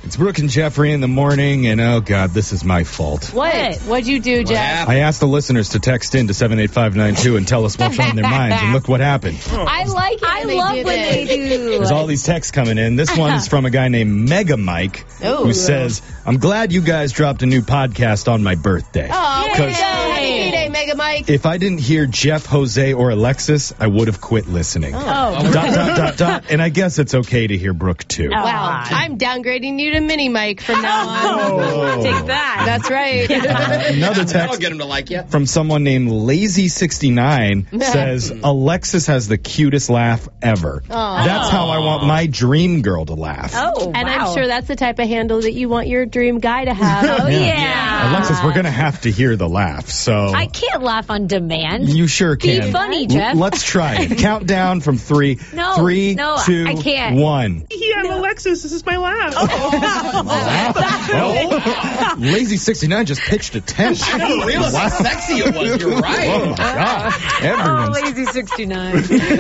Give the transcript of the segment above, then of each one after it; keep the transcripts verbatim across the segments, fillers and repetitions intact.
It's Brooke and Jeffrey in the morning, and oh, God, this is my fault. What? What'd you do, Jeff? I asked the listeners to text in to seven eight five nine two and tell us what's on their minds, and look what happened. I like it. I when love they when it. they do. There's all these texts coming in. This one's from a guy named Mega Mike, Ooh. who says, I'm glad you guys dropped a new podcast on my birthday. Oh, way to go. 'Cause Happy B-Day, Mega Mike. if I didn't hear Jeff, Jose, or Alexis, I would have quit listening. Oh. Dot, dot, dot, dot. And I guess it's okay to hear Brooke, too. Wow. I'm downgrading you to Mini Mike from now on. Oh. Take that. That's right. Uh, another That'll text get him to like you. from someone named Lazy sixty-nine says, Alexis has the cutest laugh ever. Aw. That's how I want my dream girl to laugh. Oh, And wow. I'm sure that's the type of handle that you want your dream guy to have. Oh, yeah. Alexis, we're going to have to hear the laugh, so... I can't laugh on demand. You sure Be can. funny, Jeff. L- let's try it. Count down from three. No, Three, no, two, I can't. one. Yeah, I'm Alexis. This is my laugh. Oh. Lazy sixty-nine just pitched a tent. I didn't realize how sexy it was. You're Oh, right. my God. Oh, Everyone's... Lazy sixty-nine.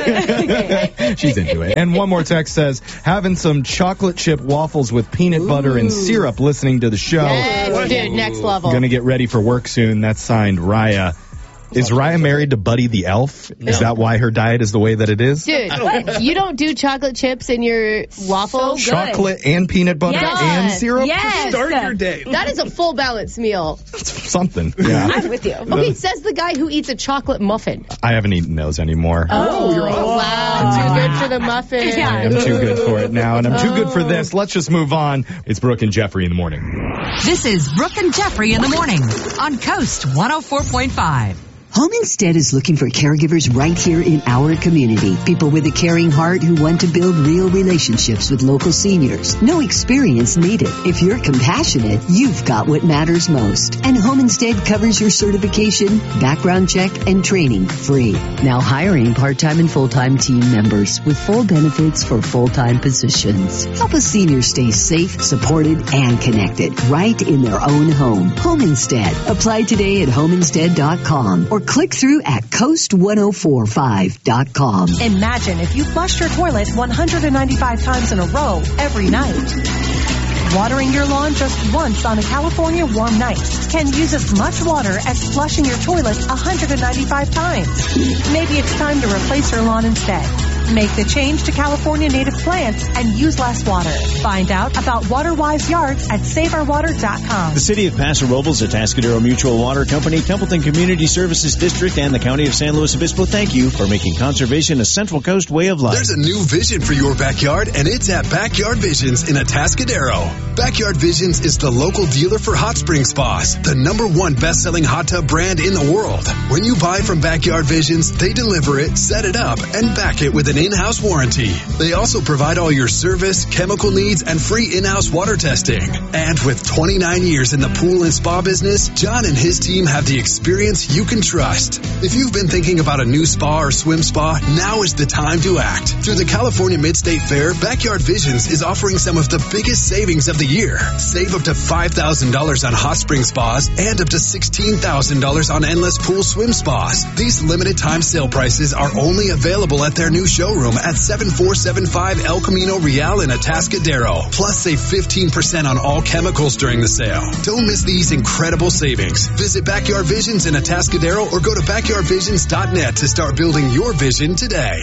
She's into it. And one more text says, having some chocolate chip waffles with peanut butter and syrup listening to the show. Yes, dude, next level. Gonna get ready for work soon. That's signed Raya. Is Raya married to Buddy the Elf? Is that why her diet is the way that it is? Dude, you don't do chocolate chips in your waffles? So good. Chocolate and peanut butter Yes. and syrup? Yes. Start your day. That is a full balanced meal. Something. Yeah. I'm with you. Okay, says the guy who eats a chocolate muffin. I haven't eaten those anymore. Oh, you're wow. Too good for the muffin. Yeah. I am too good for it now, and I'm too good for this. Let's just move on. It's Brooke and Jeffrey in the morning. This is Brooke and Jeffrey in the morning on Coast one oh four point five. Home Instead is looking for caregivers right here in our community. People with a caring heart who want to build real relationships with local seniors. No experience needed. If you're compassionate, you've got what matters most. And Home Instead covers your certification, background check, and training free. Now hiring part-time and full-time team members with full benefits for full-time positions. Help a senior stay safe, supported, and connected right in their own home. Home Instead. Apply today at home instead dot com or click through at coast ten forty-five dot com. Imagine if you flushed your toilet one hundred ninety-five times in a row every night. Watering your lawn just once on a California warm night can use as much water as flushing your toilet one hundred ninety-five times. Maybe it's time to replace your lawn instead. Make the change to California native plants and use less water. Find out about WaterWise Yards at save our water dot com. The City of Paso Robles, Atascadero Mutual Water Company, Templeton Community Services District, and the County of San Luis Obispo thank you for making conservation a Central Coast way of life. There's a new vision for your backyard, and it's at Backyard Visions in Atascadero. Backyard Visions is the local dealer for hot spring spas, the number one best-selling hot tub brand in the world. When you buy from Backyard Visions, they deliver it, set it up, and back it with an in-house warranty. They also provide all your service, chemical needs, and free in-house water testing. And with twenty-nine years in the pool and spa business, John and his team have the experience you can trust. If you've been thinking about a new spa or swim spa, now is the time to act. Through the California Mid-State Fair, Backyard Visions is offering some of the biggest savings of the year. Save up to five thousand dollars on hot spring spas and up to sixteen thousand dollars on endless pool swim spas. These limited time sale prices are only available at their new showroom at seven four seven five El Camino Real in Atascadero. Plus, save fifteen percent on all chemicals during the sale. Don't miss these incredible savings. Visit Backyard Visions in Atascadero or go to backyard visions dot net to start building your vision today.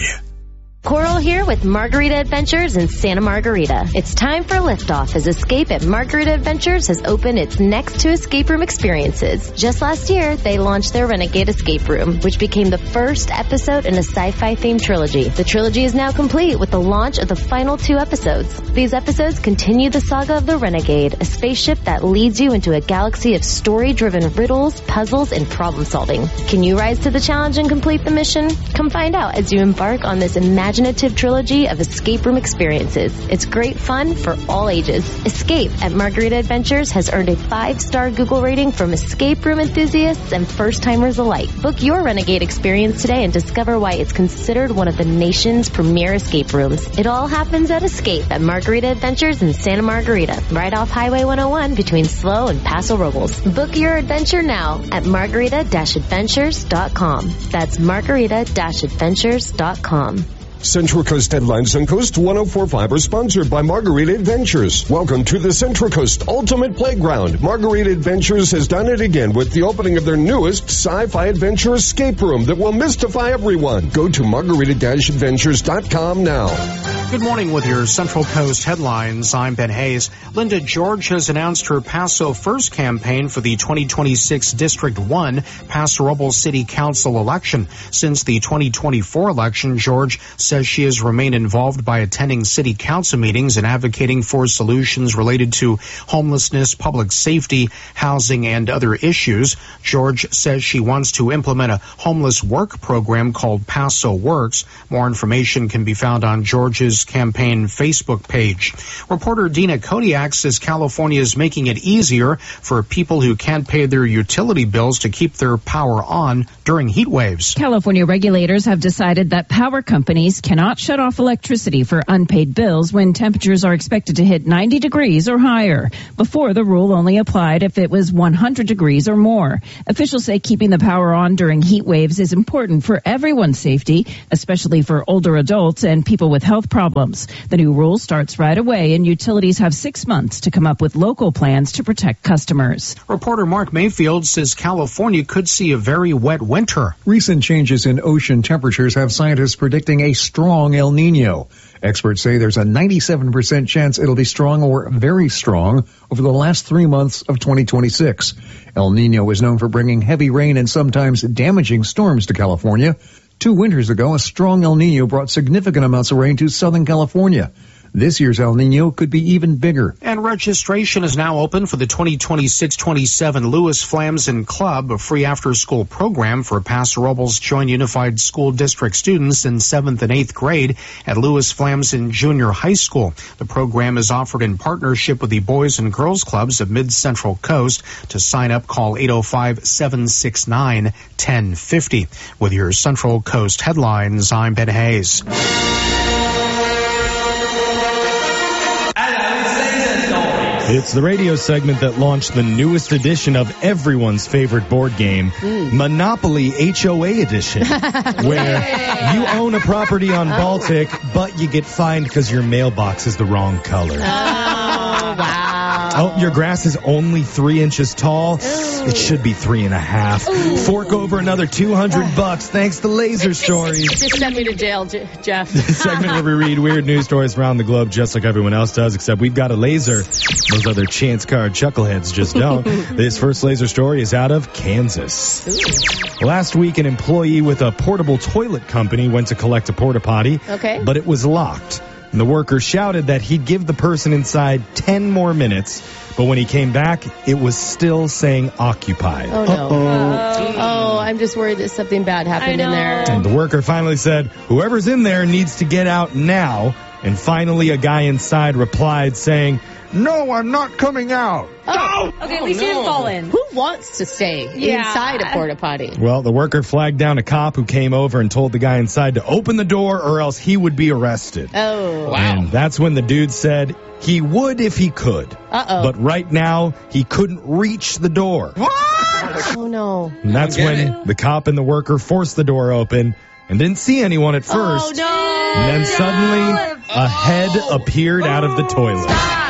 Coral here with Margarita Adventures in Santa Margarita. It's time for liftoff as Escape at Margarita Adventures has opened its next two escape room experiences. Just last year, they launched their Renegade Escape Room, which became the first episode in a sci-fi themed trilogy. The trilogy is now complete with the launch of the final two episodes. These episodes continue the saga of the Renegade, a spaceship that leads you into a galaxy of story-driven riddles, puzzles, and problem solving. Can you rise to the challenge and complete the mission? Come find out as you embark on this imaginative trilogy of escape room experiences. It's great fun for all ages. Escape at Margarita Adventures has earned a five-star Google rating from escape room enthusiasts and first-timers alike. Book your Renegade experience today and discover why it's considered one of the nation's premier escape rooms. It all happens at Escape at Margarita Adventures in Santa Margarita, right off Highway one oh one between Slow and Paso Robles. Book your adventure now at margarita dash adventures dot com. That's margarita dash adventures dot com. Central Coast Headlines on Coast one oh four point five are sponsored by Margarita Adventures. Welcome to the Central Coast Ultimate Playground. Margarita Adventures has done it again with the opening of their newest sci-fi adventure escape room that will mystify everyone. Go to margarita adventures dot com now. Good morning with your Central Coast headlines. I'm Ben Hayes. Linda George has announced her Paso First campaign for the twenty twenty-six District one Paso Robles City Council election. Since the twenty twenty-four election, George says she has remained involved by attending city council meetings and advocating for solutions related to homelessness, public safety, housing, and other issues. George says she wants to implement a homeless work program called Paso Works. More information can be found on George's campaign Facebook page. Reporter Dina Kodiak says California is making it easier for people who can't pay their utility bills to keep their power on during heat waves. California regulators have decided that power companies cannot shut off electricity for unpaid bills when temperatures are expected to hit ninety degrees or higher. Before, the rule only applied if it was one hundred degrees or more. Officials say keeping the power on during heat waves is important for everyone's safety, especially for older adults and people with health problems. The new rule starts right away, and utilities have six months to come up with local plans to protect customers. Reporter Mark Mayfield says California could see a very wet winter. Recent changes in ocean temperatures have scientists predicting a strong El Nino. Experts say there's a ninety-seven percent chance it'll be strong or very strong over the last three months of twenty twenty-six. El Nino is known for bringing heavy rain and sometimes damaging storms to California. Two winters ago, a strong El Nino brought significant amounts of rain to Southern California. This year's El Nino could be even bigger. And registration is now open for the twenty twenty-six twenty-seven Lewis Flamson Club, a free after-school program for Paso Robles Joint Unified School District students in seventh and eighth grade at Lewis Flamson Junior High School. The program is offered in partnership with the Boys and Girls Clubs of Mid-Central Coast. To sign up, call eight oh five, seven six nine, one oh five oh. With your Central Coast headlines, I'm Ben Hayes. It's the radio segment that launched the newest edition of everyone's favorite board game, mm. Monopoly H O A Edition, where you own a property on Baltic, but you get fined because your mailbox is the wrong color. Oh, wow. Oh, your grass is only three inches tall. Ooh. It should be three and a half. Ooh. Fork over another two hundred bucks thanks to Laser Stories. Just send me to jail, J- Jeff. The segment where we read weird news stories around the globe just like everyone else does, except we've got a laser. Those other chance card chuckleheads just don't. This first laser story is out of Kansas. Ooh. Last week, an employee with a portable toilet company went to collect a porta potty, okay. but it was locked. And the worker shouted that he'd give the person inside ten more minutes, but when he came back, it was still saying occupied. Oh, no. Uh-oh. Oh, I'm just worried that something bad happened in there. And the worker finally said, whoever's in there needs to get out now. And finally, a guy inside replied saying, no, I'm not coming out. Oh. No! Okay, at least he didn't fall in. Who wants to stay yeah. inside a porta potty? Well, the worker flagged down a cop who came over and told the guy inside to open the door or else he would be arrested. Oh. Wow. And that's when the dude said he would if he could. Uh-oh. But right now, he couldn't reach the door. What? Oh, no. And that's when it. the cop and the worker forced the door open and didn't see anyone at first. Oh, no. And then no. suddenly, a head appeared oh. out of the toilet.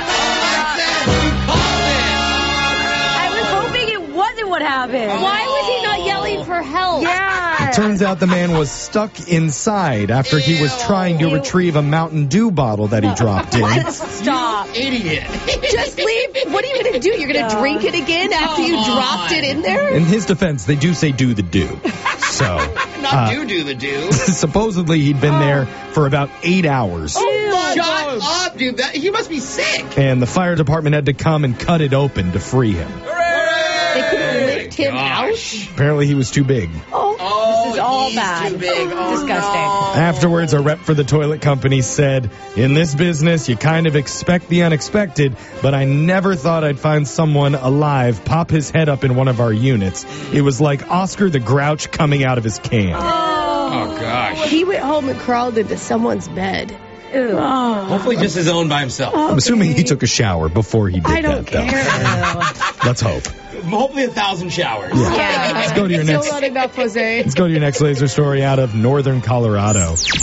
What happened? Why was he not yelling for help? Yeah. It turns out the man was stuck inside after Ew. he was trying to Ew. retrieve a Mountain Dew bottle that he dropped in. Stop. You idiot. Just leave. What are you going to do? You're going to yeah. drink it again after Come you on. dropped it in there? In his defense, they do say do the do. So. Not uh, do do the do. Supposedly he'd been oh. there for about eight hours. Oh, my Shut God. up, dude. That, he must be sick. And the fire department had to come and cut it open to free him. They couldn't lift him Gosh. out? Apparently he was too big. Oh, oh this is all he's bad. Too big. Oh, disgusting. No. Afterwards, a rep for the toilet company said, in this business, you kind of expect the unexpected, but I never thought I'd find someone alive pop his head up in one of our units. It was like Oscar the Grouch coming out of his can. Oh, oh gosh. He went home and crawled into someone's bed. Oh. Hopefully just his own by himself. I'm assuming he took a shower before he did I don't that, care. though. Let's hope. Hopefully a thousand showers. Yeah. yeah. Let's go to your next. Still not enough, Jose. Let's go to your next laser story out of northern Colorado.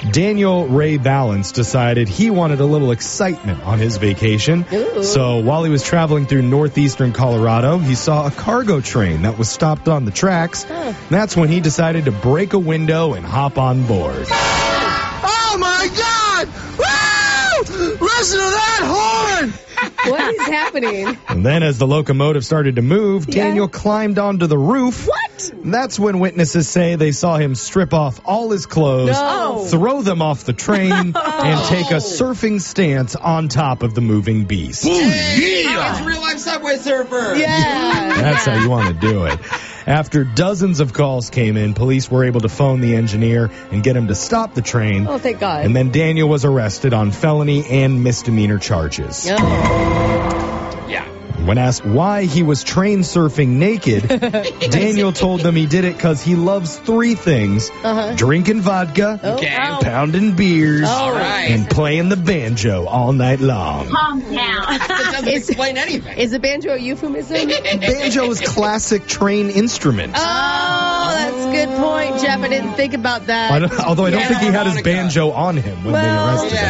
Daniel Ray Balance decided he wanted a little excitement on his vacation. Ooh. So while he was traveling through northeastern Colorado, he saw a cargo train that was stopped on the tracks. Huh. That's when he decided to break a window and hop on board. Oh my God! Woo! Listen to that horn! What is happening? And then as the locomotive started to move, Yeah. Daniel climbed onto the roof. What? That's when witnesses say they saw him strip off all his clothes, No. throw them off the train, and take a surfing stance on top of the moving beast. Hey, it's a real life Subway Surfer. Yeah. That's how you want to do it. After dozens of calls came in, police were able to phone the engineer and get him to stop the train. Oh, thank God. And then Daniel was arrested on felony and misdemeanor charges. Oh. Yeah. When asked why he was train surfing naked, Daniel told them he did it because he loves three things. Uh-huh. Drinking vodka, Okay. pounding beers, All right. and playing the banjo all night long. Calm down. That doesn't Is- explain anything. Is the banjo a euphemism? Banjo is classic train instrument. Oh, that's a good point, Jeff. I didn't think about that. I don't- although I don't Yeah. think he had his Harmonica. banjo on him when they Well, arrested him.